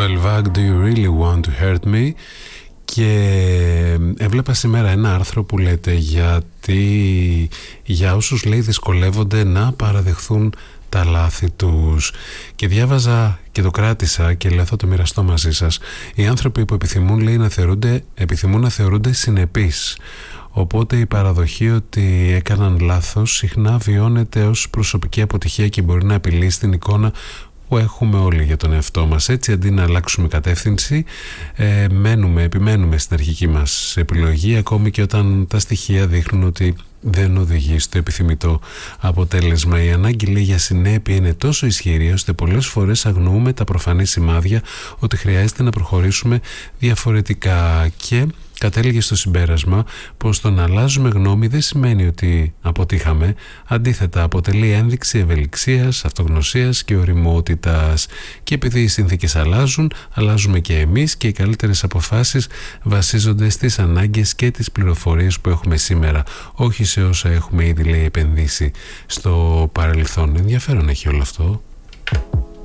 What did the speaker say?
12 Do you really want to hurt me? Και έβλεπα σήμερα ένα άρθρο που λέτε γιατί για όσους λέει δυσκολεύονται να παραδεχθούν τα λάθη τους, και διάβαζα και το κράτησα και λέω θα το μοιραστώ μαζί σας. Οι άνθρωποι που επιθυμούν, λέει, επιθυμούν να θεωρούνται συνεπείς, οπότε η παραδοχή ότι έκαναν λάθος συχνά βιώνεται ως προσωπική αποτυχία και μπορεί να απειλήσει την εικόνα που έχουμε όλοι για τον εαυτό μας. Έτσι, αντί να αλλάξουμε κατεύθυνση, επιμένουμε στην αρχική μας επιλογή, ακόμη και όταν τα στοιχεία δείχνουν ότι δεν οδηγεί στο επιθυμητό αποτέλεσμα. Η ανάγκη, λέει, για συνέπεια είναι τόσο ισχυρή ώστε πολλές φορές αγνοούμε τα προφανή σημάδια ότι χρειάζεται να προχωρήσουμε διαφορετικά, και κατέληγε στο συμπέρασμα πως το να αλλάζουμε γνώμη δεν σημαίνει ότι αποτύχαμε. Αντίθετα, αποτελεί ένδειξη ευελιξίας, αυτογνωσίας και ωριμότητας. Και επειδή οι συνθήκες αλλάζουν, αλλάζουμε και εμείς, και οι καλύτερες αποφάσεις βασίζονται στις ανάγκες και τις πληροφορίες που έχουμε σήμερα, όχι σε όσα έχουμε ήδη, λέει, επενδύσει στο παρελθόν. Ενδιαφέρον έχει όλο αυτό.